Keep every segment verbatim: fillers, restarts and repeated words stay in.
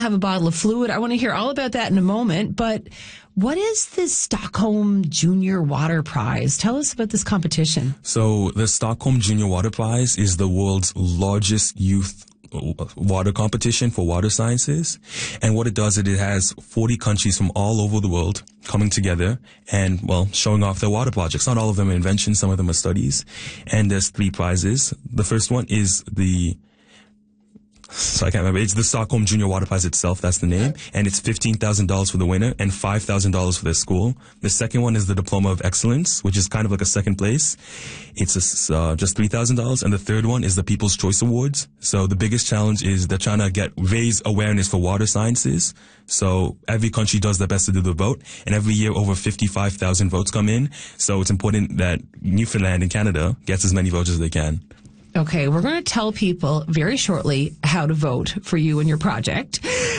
have a bottle of fluid. I want to hear all about that in a moment. But what is this Stockholm Junior Water Prize? Tell us about this competition. So the Stockholm Junior Water Prize is the world's largest youth water competition for water sciences. And what it does is it has forty countries from all over the world coming together and, well, showing off their water projects. Not all of them are inventions. Some of them are studies. And there's three prizes. The first one is the So I can't remember. It's the Stockholm Junior Water Prize itself. That's the name. And it's fifteen thousand dollars for the winner and five thousand dollars for their school. The second one is the Diploma of Excellence, which is kind of like a second place. It's a, uh, just three thousand dollars. And the third one is the People's Choice Awards. So the biggest challenge is they're trying to get, raise awareness for water sciences. So every country does their best to do the vote. And every year over fifty-five thousand votes come in. So it's important that Newfoundland and Canada gets as many votes as they can. Okay, we're going to tell people very shortly how to vote for you and your project.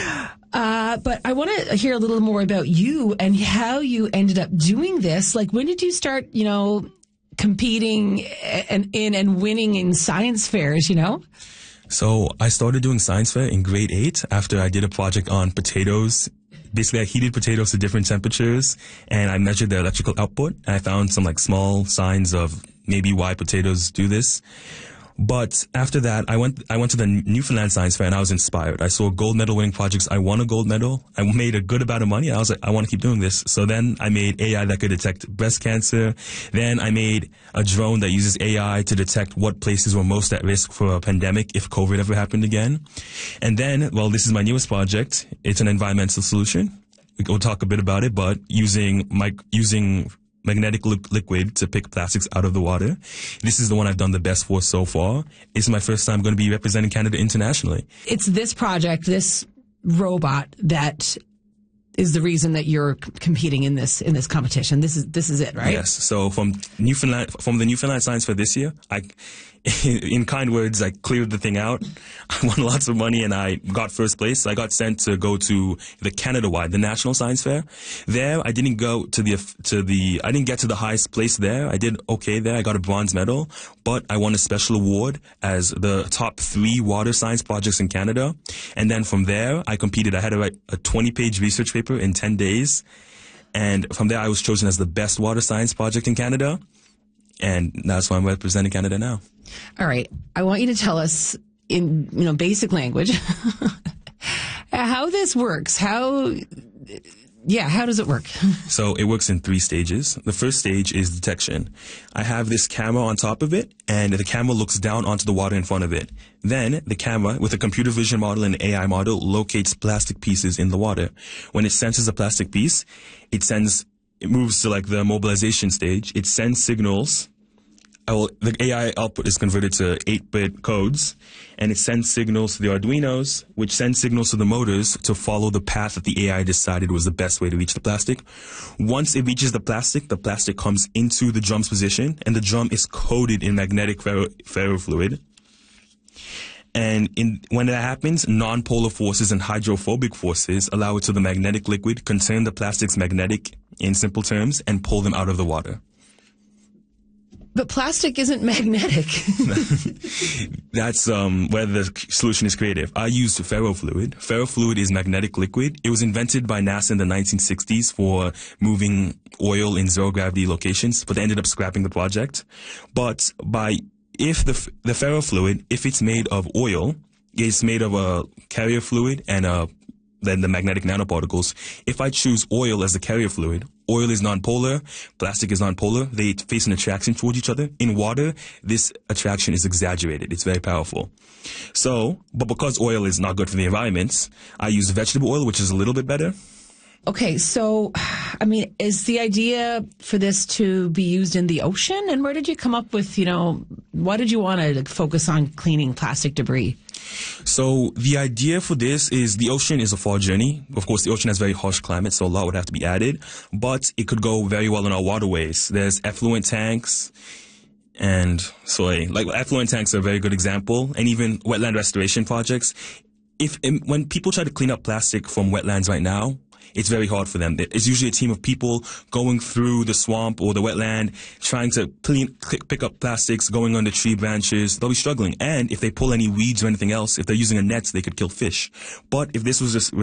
Uh, but I want to hear a little more about you and how you ended up doing this. Like, when did you start, you know, competing and in and winning in science fairs, you know? So I started doing science fair in grade eight after I did a project on potatoes. Basically, I heated potatoes to different temperatures, and I measured their electrical output. And I found some, like, small signs of maybe why potatoes do this. But after that, I went I went to the Newfoundland Science Fair, and I was inspired. I saw gold medal winning projects. I won a gold medal. I made a good amount of money. I was like, I want to keep doing this. So then I made A I that could detect breast cancer. Then I made a drone that uses A I to detect what places were most at risk for a pandemic if COVID ever happened again. And then, well, this is my newest project. It's an environmental solution. We'll talk a bit about it, but using my, using magnetic li- liquid to pick plastics out of the water. This is the one I've done the best for so far. It's my first time going to be representing Canada internationally. It's this project, this robot, that is the reason that you're competing in this in this competition. This is this is it, right? Yes. So from Newfoundland, from the Newfoundland Science Fair this year, I, in kind words, I cleared the thing out. I won lots of money and I got first place. I got sent to go to the Canada-wide, the National Science Fair. There, I didn't go to the to the. I didn't get to the highest place there. I did okay there. I got a bronze medal, but I won a special award as the top three water science projects in Canada. And then from there, I competed. I had to write a twenty-page research paper in ten days. And from there, I was chosen as the best water science project in Canada. And that's why I'm representing Canada now. All right. I want you to tell us in, you know, basic language how this works. How, yeah, how does it work? So it works in three stages. The first stage is detection. I have this camera on top of it, and the camera looks down onto the water in front of it. Then the camera, with a computer vision model and an A I model, locates plastic pieces in the water. When it senses a plastic piece, it sends, it moves to like the mobilization stage. It sends signals. I will, the A I output is converted to eight-bit codes, and it sends signals to the Arduinos, which sends signals to the motors to follow the path that the A I decided was the best way to reach the plastic. Once it reaches the plastic, the plastic comes into the drum's position, and the drum is coated in magnetic ferro, ferrofluid. And in, when that happens, non-polar forces and hydrophobic forces allow it to the magnetic liquid, contain the plastic's magnetic, in simple terms, and pull them out of the water. But plastic isn't magnetic. That's um, where the solution is creative. I used ferrofluid. Ferrofluid is magnetic liquid. It was invented by NASA in the nineteen sixties for moving oil in zero-gravity locations, but they ended up scrapping the project. But by if the the ferrofluid, if it's made of oil, it's made of a carrier fluid and a then the magnetic nanoparticles. If I choose oil as the carrier fluid, oil is nonpolar, plastic is nonpolar, they face an attraction towards each other. In water, this attraction is exaggerated. It's very powerful. So, but because oil is not good for the environment, I use vegetable oil, which is a little bit better. Okay, so, I mean, is the idea for this to be used in the ocean? And where did you come up with, you know, why did you want to focus on cleaning plastic debris? So the idea for this is the ocean is a far journey. Of course, the ocean has very harsh climate, so a lot would have to be added. But it could go very well in our waterways. There's effluent tanks. And so, like, effluent tanks are a very good example. And even wetland restoration projects. If when people try to clean up plastic from wetlands right now, it's very hard for them. It's usually a team of people going through the swamp or the wetland, trying to clean, pick up plastics, going under tree branches. They'll be struggling. And if they pull any weeds or anything else, if they're using a net, they could kill fish. But if this was just